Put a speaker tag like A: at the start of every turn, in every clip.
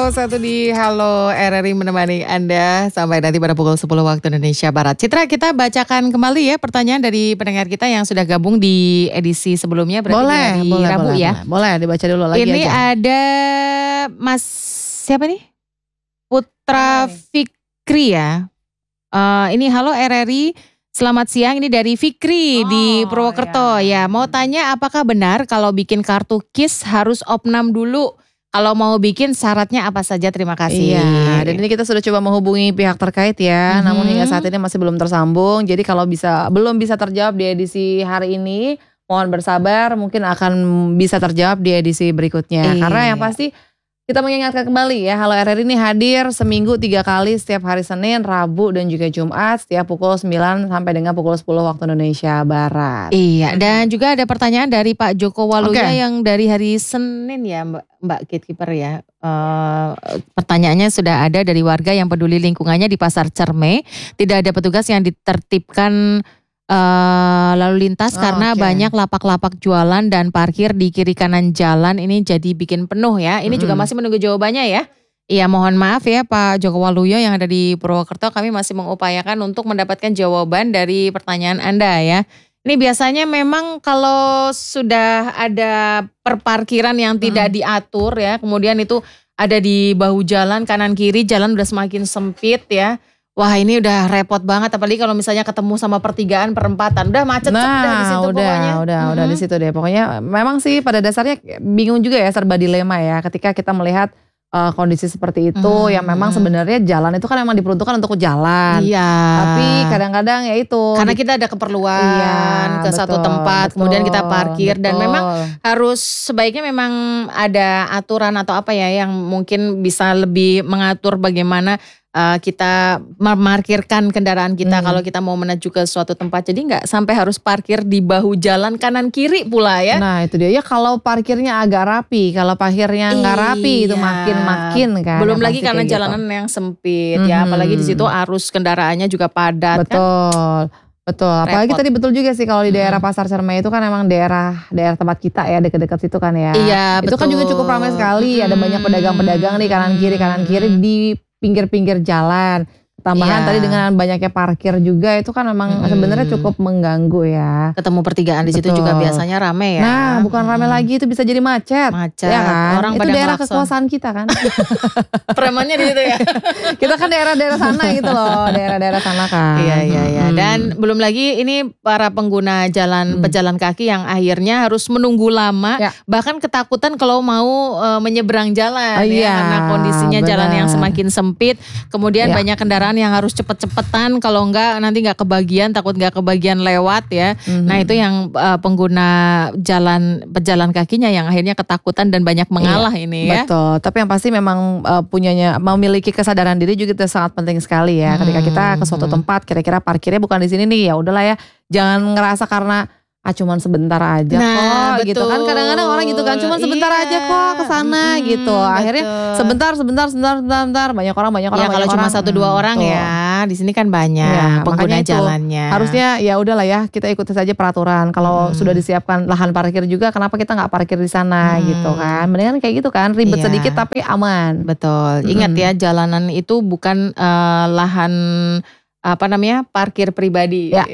A: 101 di Halo RRI menemani Anda sampai nanti pada pukul 10 waktu Indonesia Barat. Citra, kita bacakan kembali ya pertanyaan dari pendengar kita yang sudah gabung di edisi sebelumnya. Berarti di hari Rabu ya.
B: Boleh dibaca dulu lagi
A: ini
B: aja.
A: Ada Mas siapa nih? Putra Fikri ya. Ini Halo RRI. Selamat siang, ini dari Fikri di Purwokerto ya. Mau tanya apakah benar kalau bikin kartu KIS harus opnam dulu? Kalau mau bikin syaratnya apa saja? Terima kasih.
B: Iya, dan ini kita sudah coba menghubungi pihak terkait ya. Namun hingga saat ini masih belum tersambung. Jadi kalau belum bisa terjawab di edisi hari ini, mohon bersabar, mungkin akan bisa terjawab di edisi berikutnya. Karena yang pasti kita mengingatkan kembali ya, Halo RRI ini hadir seminggu 3 kali setiap hari Senin, Rabu dan juga Jumat setiap pukul 9 sampai dengan pukul 10 waktu Indonesia Barat.
A: Iya, dan juga ada pertanyaan dari Pak Joko Waluya yang dari hari Senin ya Mbak Gatekeeper ya. Pertanyaannya sudah ada dari warga yang peduli lingkungannya di Pasar Cerme. Tidak ada petugas yang ditertibkan lalu lintas karena banyak lapak-lapak jualan dan parkir di kiri kanan jalan ini jadi bikin penuh ya. Ini juga masih menunggu jawabannya ya. Iya, mohon maaf ya Pak Joko Waluyo yang ada di Purwokerto, kami masih mengupayakan untuk mendapatkan jawaban dari pertanyaan Anda ya. Ini biasanya memang kalau sudah ada perparkiran yang tidak diatur ya, kemudian itu ada di bahu jalan kanan kiri, jalan udah semakin sempit ya. Wah, ini udah repot banget, apalagi kalau misalnya ketemu sama pertigaan, perempatan, udah macet di situ pokoknya.
B: Udah di situ deh. Pokoknya memang sih pada dasarnya bingung juga ya, serba dilema ya ketika kita melihat kondisi seperti itu yang memang sebenarnya jalan itu kan memang diperuntukkan untuk jalan.
A: Iya.
B: Tapi kadang-kadang ya itu
A: karena kita ada keperluan ke satu tempat, kemudian kita parkir dan memang harus sebaiknya memang ada aturan atau apa ya yang mungkin bisa lebih mengatur bagaimana kita memarkirkan kendaraan kita kalau kita mau menuju ke suatu tempat. Jadi nggak sampai harus parkir di bahu jalan kanan kiri pula ya.
B: Nah itu dia ya, kalau parkirnya agak rapi, kalau parkirnya nggak rapi itu makin kan.
A: Belum lagi karena jalanan yang sempit ya, apalagi di situ arus kendaraannya juga padat.
B: Betul. Apalagi tadi betul juga sih kalau di daerah Pasar Cermai itu kan emang daerah tempat kita ya, dekat-dekat situ kan ya.
A: Iya,
B: itu kan juga cukup ramai sekali. Ada banyak pedagang-pedagang nih kanan kiri di pinggir-pinggir jalan. Tambahan tadi dengan banyaknya parkir juga itu kan memang sebenarnya cukup mengganggu ya.
A: Ketemu pertigaan di situ juga biasanya rame ya.
B: Nah, bukan rame lagi, itu bisa jadi macet. Ya kan?
A: Orang
B: itu daerah
A: ngelakson.
B: kekuasaan kita kan.
A: Premannya di situ ya.
B: Kita kan daerah-daerah sana gitu loh, daerah-daerah sana kan.
A: Iya. Dan belum lagi ini para pengguna jalan pejalan kaki yang akhirnya harus menunggu lama, bahkan ketakutan kalau mau menyeberang jalan karena kondisinya jalan yang semakin sempit. Kemudian banyak kendaraan yang harus cepet-cepetan, kalau enggak nanti enggak kebagian, takut enggak kebagian lewat ya. Nah itu yang pengguna pejalan kakinya yang akhirnya ketakutan dan banyak mengalah ini ya.
B: Betul, tapi yang pasti memang memiliki kesadaran diri juga itu sangat penting sekali ya. Ketika kita ke suatu tempat, kira-kira parkirnya bukan di sini nih, ya udahlah ya, jangan ngerasa karena cuman sebentar aja kok gitu kan, kadang-kadang orang gitu kan, cuman sebentar aja kok ke sana gitu. Akhirnya sebentar banyak orang
A: kalau cuma 1-2 orang ya, di sini kan banyak pengguna jalannya.
B: Harusnya ya udahlah ya, kita ikuti saja peraturan. Kalau sudah disiapkan lahan parkir juga, kenapa kita nggak parkir di sana gitu kan? Mendingan kayak gitu kan, ribet sedikit tapi aman.
A: Betul. Ingat ya, jalanan itu bukan lahan parkir pribadi.
B: Ya.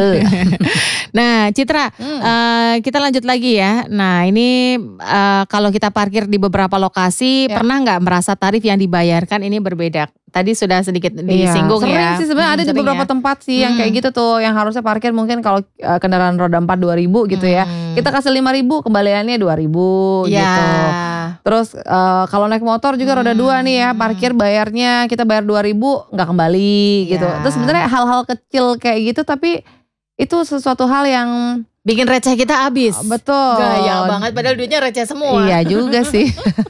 A: Nah Citra, kita lanjut lagi ya. Nah ini kalau kita parkir di beberapa lokasi, pernah nggak merasa tarif yang dibayarkan ini berbeda? Tadi sudah sedikit disinggung
B: sering sih sebenarnya, ada di beberapa tempat sih yang kayak gitu tuh, yang harusnya parkir mungkin kalau kendaraan roda 4 2.000 gitu ya, kita kasih 5.000, kembaliannya 2.000 gitu. Terus kalau naik motor juga roda 2 nih ya, parkir bayarnya kita bayar 2.000 nggak kembali gitu. Terus sebenarnya hal-hal kecil kayak gitu, tapi itu sesuatu hal yang
A: bikin receh kita habis.
B: Betul.
A: Gaya banget, padahal duitnya receh semua.
B: Iya juga sih.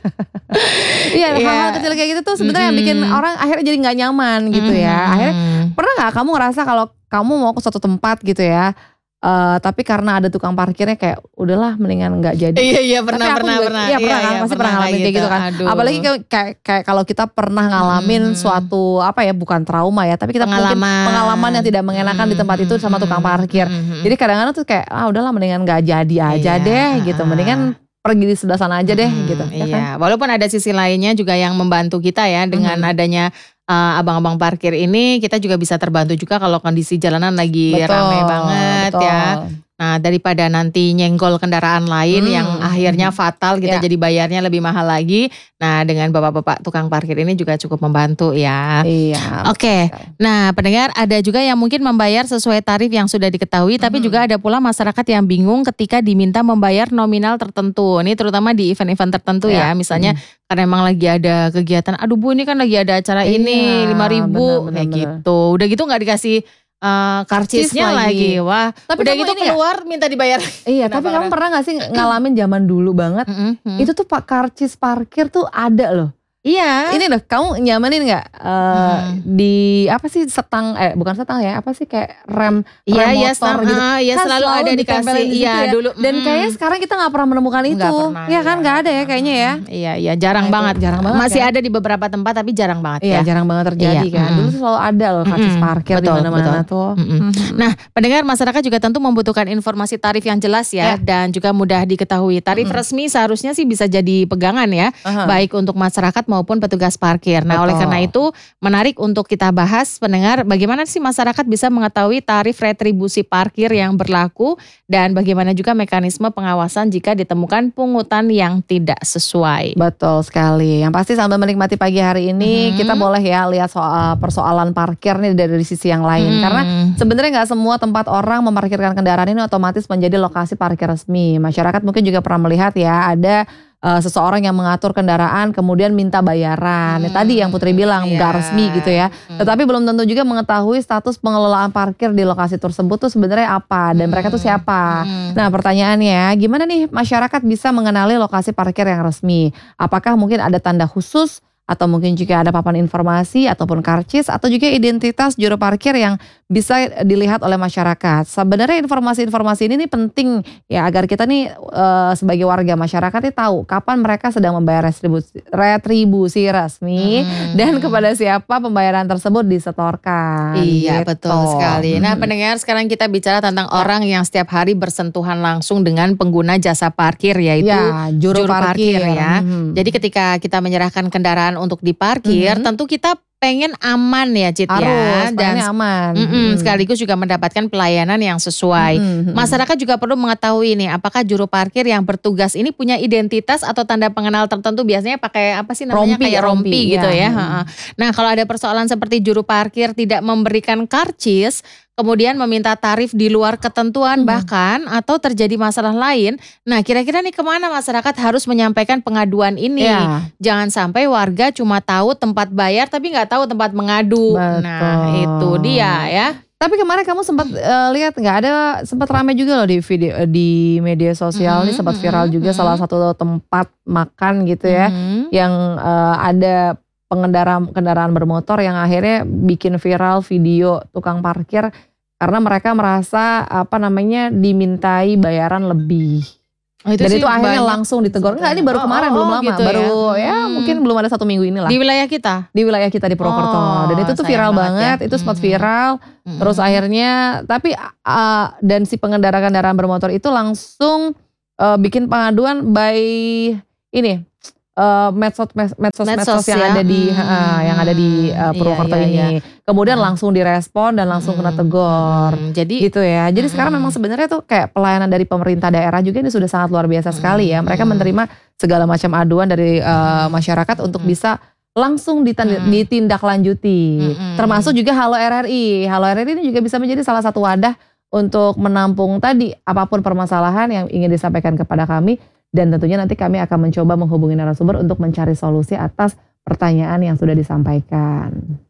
B: Hal-hal kecil kayak gitu tuh sebenarnya yang bikin orang akhirnya jadi nggak nyaman gitu ya. Akhirnya pernah nggak kamu ngerasa kalau kamu mau ke suatu tempat gitu ya, tapi karena ada tukang parkirnya kayak udahlah mendingan nggak jadi.
A: Iya pernah.
B: Iya pernah kan, pasti pernah ngalamin kayak gitu kan.
A: Aduh.
B: Apalagi kayak kalau kita pernah ngalamin suatu bukan trauma ya, tapi kita mungkin pengalaman yang tidak mengenakan di tempat itu sama tukang parkir. Jadi kadang-kadang tuh kayak udahlah mendingan nggak jadi aja deh gitu, mendingan pergi di sebelah sana aja deh gitu.
A: Iya,
B: Ya kan?
A: walaupun ada sisi lainnya juga yang membantu kita ya dengan adanya abang-abang parkir ini, kita juga bisa terbantu juga kalau kondisi jalanan lagi ramai banget ya. Nah, daripada nanti nyenggol kendaraan lain yang akhirnya fatal, kita jadi bayarnya lebih mahal lagi. Nah, dengan bapak-bapak tukang parkir ini juga cukup membantu ya.
B: Iya.
A: Oke. Nah, pendengar, ada juga yang mungkin membayar sesuai tarif yang sudah diketahui, tapi juga ada pula masyarakat yang bingung ketika diminta membayar nominal tertentu. Ini terutama di event-event tertentu ya. Misalnya karena emang lagi ada kegiatan, aduh Bu ini kan lagi ada acara ini 5.000 kayak gitu. Udah gitu nggak dikasih karcisnya lagi. Wah,
B: tapi
A: udah gitu keluar minta dibayar.
B: Iya, tapi kamu pernah gak sih ngalamin zaman dulu banget? Itu tuh karcis parkir tuh ada loh.
A: Iya.
B: Ini loh, kamu nyamanin gak di apa sih bukan setang ya, apa sih kayak rem motor gitu.
A: Iya, kan selalu ada dikasih. Iya, dulu.
B: Dan kayaknya sekarang kita gak pernah menemukan itu. Iya kan, gak ada ya kayaknya ya.
A: Iya, jarang banget. Masih ada di beberapa tempat tapi jarang banget ya.
B: Iya, jarang banget terjadi kan. Dulu tuh selalu ada loh karcis parkir di mana-mana tuh.
A: Nah, pendengar, masyarakat juga tentu membutuhkan informasi tarif yang jelas ya. Dan juga mudah diketahui. Tarif resmi seharusnya sih bisa jadi pegangan ya. Baik untuk masyarakat maupun petugas parkir. Nah, oleh karena itu menarik untuk kita bahas, pendengar, bagaimana sih masyarakat bisa mengetahui tarif retribusi parkir yang berlaku dan bagaimana juga mekanisme pengawasan jika ditemukan pungutan yang tidak sesuai.
B: Betul sekali. Yang pasti sambil menikmati pagi hari ini kita boleh ya lihat soal persoalan parkir nih dari sisi yang lain. Karena sebenarnya nggak semua tempat orang memarkirkan kendaraan ini otomatis menjadi lokasi parkir resmi. Masyarakat mungkin juga pernah melihat ya ada seseorang yang mengatur kendaraan kemudian minta bayaran. Tadi yang Putri bilang nggak resmi gitu ya. Tetapi belum tentu juga mengetahui status pengelolaan parkir di lokasi tersebut tuh sebenarnya apa dan mereka tuh siapa. Nah, pertanyaannya gimana nih masyarakat bisa mengenali lokasi parkir yang resmi? Apakah mungkin ada tanda khusus atau mungkin juga ada papan informasi ataupun karcis atau juga identitas juru parkir yang bisa dilihat oleh masyarakat. Sebenarnya informasi-informasi ini nih penting ya agar kita nih sebagai warga masyarakat nih tahu kapan mereka sedang membayar retribusi resmi dan kepada siapa pembayaran tersebut disetorkan.
A: Iya,
B: gitu.
A: betul sekali. Nah, pendengar, sekarang kita bicara tentang orang yang setiap hari bersentuhan langsung dengan pengguna jasa parkir yaitu juru parkir ya. Jadi ketika kita menyerahkan kendaraan untuk diparkir, tentu kita pengen aman ya Cit ya,
B: dan aman.
A: Sekaligus juga mendapatkan pelayanan yang sesuai. Masyarakat juga perlu mengetahui nih, apakah juru parkir yang bertugas ini punya identitas atau tanda pengenal tertentu, biasanya pakai apa sih namanya, kayak rompi gitu ya. Nah, kalau ada persoalan seperti juru parkir tidak memberikan karcis, kemudian meminta tarif di luar ketentuan bahkan atau terjadi masalah lain. Nah, kira-kira nih kemana masyarakat harus menyampaikan pengaduan ini? Jangan sampai warga cuma tahu tempat bayar tapi nggak tahu tempat mengadu.
B: Betul.
A: Nah, itu dia ya.
B: Tapi kemarin kamu sempat lihat nggak, ada sempat ramai juga loh di video di media sosial ini, sempat viral juga salah satu tempat makan gitu ya yang ada kendaraan bermotor yang akhirnya bikin viral video tukang parkir karena mereka merasa dimintai bayaran lebih. Dan itu akhirnya langsung ditegur. Enggak, ini baru kemarin, belum lama gitu baru ya mungkin belum ada 1 minggu inilah.
A: Di wilayah kita?
B: Di wilayah kita di Purwokerto. Dan itu tuh viral banget, itu sempat viral. Terus akhirnya dan si pengendara kendaraan bermotor itu langsung bikin pengaduan by ini medsos yang ada di Purwokerto ini. Kemudian langsung direspon dan langsung kena tegur.
A: Jadi
B: gitu ya. Jadi sekarang memang sebenarnya tuh kayak pelayanan dari pemerintah daerah juga ini sudah sangat luar biasa sekali ya. Mereka menerima segala macam aduan dari masyarakat untuk bisa langsung ditindaklanjuti. Termasuk juga Halo RRI. Halo RRI ini juga bisa menjadi salah satu wadah untuk menampung tadi apapun permasalahan yang ingin disampaikan kepada kami. Dan tentunya nanti kami akan mencoba menghubungi narasumber untuk mencari solusi atas pertanyaan yang sudah disampaikan.